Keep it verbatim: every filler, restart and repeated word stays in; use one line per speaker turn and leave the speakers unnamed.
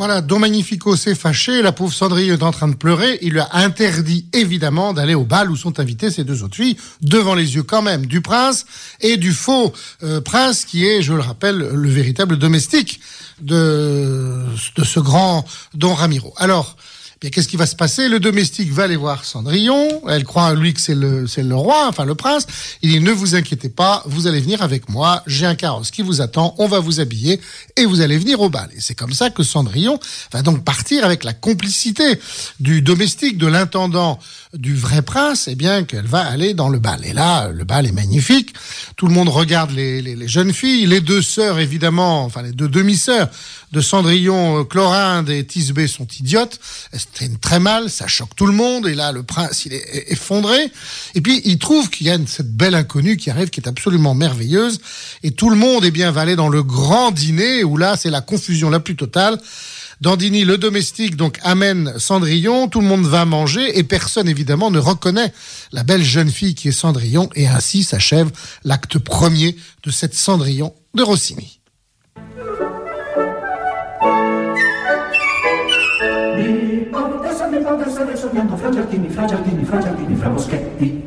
Voilà, Don Magnifico s'est fâché, la pauvre Cendrillon est en train de pleurer, il lui a interdit évidemment d'aller au bal où sont invitées ces deux autres filles, devant les yeux quand même du prince et du faux euh, prince qui est, je le rappelle, le véritable domestique de, de ce grand Don Ramiro. Alors, bien, qu'est-ce qui va se passer? Le domestique va aller voir Cendrillon, elle croit lui que c'est le, c'est le roi, enfin le prince. Il dit, ne vous inquiétez pas, vous allez venir avec moi, j'ai un carrosse qui vous attend, on va vous habiller et vous allez venir au bal. Et c'est comme ça que Cendrillon va donc partir avec la complicité du domestique, de l'intendant du vrai prince, et bien qu'elle va aller dans le bal. Et là, le bal est magnifique, tout le monde regarde les, les, les jeunes filles, les deux sœurs évidemment, enfin les deux demi-sœurs de Cendrillon, Clorinde et Thisbé sont idiotes, elles se traînent très mal, ça choque tout le monde, et là le prince il est effondré, et puis il trouve qu'il y a une, cette belle inconnue qui arrive, qui est absolument merveilleuse, et tout le monde eh bien, va aller dans le grand dîner, où là c'est la confusion la plus totale. Dandini, le domestique, donc amène Cendrillon, tout le monde va manger, et personne évidemment ne reconnaît la belle jeune fille qui est Cendrillon, et ainsi s'achève l'acte premier de cette Cendrillon de Rossini.
Mi contessa, mi contessa, adesso pianto fra giardini, fra giardini, fra giardini, fra boschetti.